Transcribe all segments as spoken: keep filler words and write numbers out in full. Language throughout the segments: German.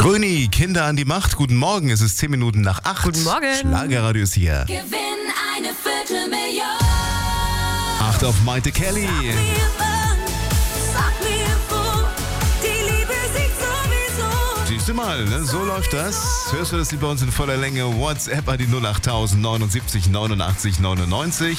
Brüni, Kinder an die Macht. Guten Morgen, es ist zehn Minuten nach acht. Guten Morgen. Schlagerradio ist hier. Gewinn eine Viertelmillion. Acht auf Maite Kelly. Sag mir wann, sag mir wo, die Liebe siegt sowieso. Siehst du mal, ne? So läuft das. Hörst du das Lied bei uns in voller Länge? WhatsApp an die null acht neunundsiebzig neunundachtzig neunundneunzig.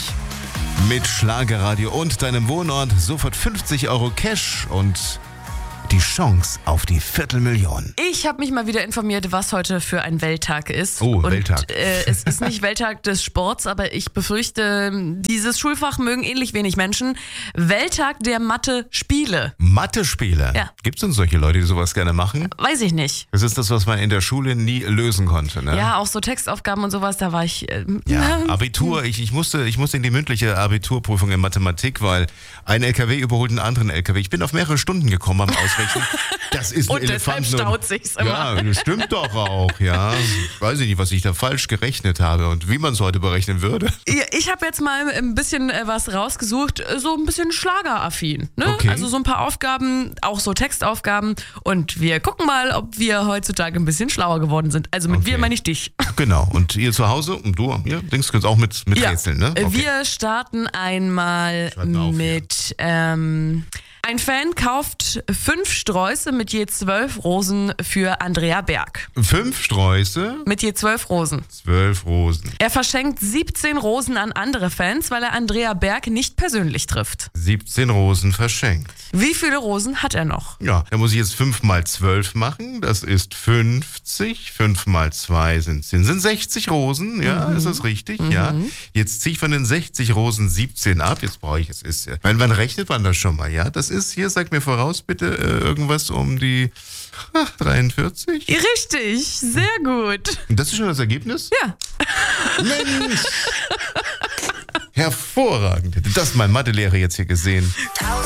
Mit Schlagerradio und deinem Wohnort sofort fünfzig Euro Cash und die Chance auf die Viertelmillion. Ich habe mich mal wieder informiert, was heute für ein Welttag ist. Oh, und, Welttag. Äh, es ist nicht Welttag des Sports, aber ich befürchte, dieses Schulfach mögen ähnlich wenig Menschen. Welttag der Mathe-Spiele. Mathe-Spiele? Ja. Gibt es denn solche Leute, die sowas gerne machen? Weiß ich nicht. Das ist das, was man in der Schule nie lösen konnte, ne? Ja, auch so Textaufgaben und sowas, da war ich... Äh, Ja, na, Abitur, ich, ich, musste, ich musste in die mündliche Abiturprüfung in Mathematik, weil ein L K W überholt einen anderen L K W. Ich bin auf mehrere Stunden gekommen beim Ausrechnen. Das ist ein Und deshalb Elefant. staut sich's immer. Ja, das stimmt doch auch, ja. Ich weiß nicht, was ich da falsch gerechnet habe und wie man es heute berechnen würde. Ja, ich habe jetzt mal ein bisschen äh, was rausgesucht, äh, so ein bisschen schlageraffin. Ne? Okay. Also so ein paar Aufgaben, auch so Textaufgaben. Und wir gucken mal, ob wir heutzutage ein bisschen schlauer geworden sind. Also mit Okay. wir meine ich dich. Genau, und ihr zu Hause und du, ihr Dings könnt auch mit, mit Ja, rätseln, ne? äh, wir starten einmal Schreib mal auf hier. mit... Ähm, ein Fan kauft fünf Sträuße mit je zwölf Rosen für Andrea Berg. Fünf Sträuße, Mit je zwölf Rosen. zwölf Rosen. Er verschenkt siebzehn Rosen an andere Fans, weil er Andrea Berg nicht persönlich trifft. siebzehn Rosen verschenkt. Wie viele Rosen hat er noch? Ja, da muss ich jetzt fünf mal zwölf machen. Das ist fünfzig. fünf mal zwei sind, sind, sind sechzig Rosen. Ja, ist das richtig? Ja. Jetzt ziehe ich von den sechzig Rosen siebzehn ab. Jetzt brauche ich, es ist ja. Wann, wann rechnet man das schon mal? Ja, das ist hier, sag mir voraus bitte, äh, irgendwas um die ach, dreiundvierzig. Richtig, sehr gut. Und das ist schon das Ergebnis? Ja. Mensch! Hervorragend. Hätte das mein Mathelehrer jetzt hier gesehen.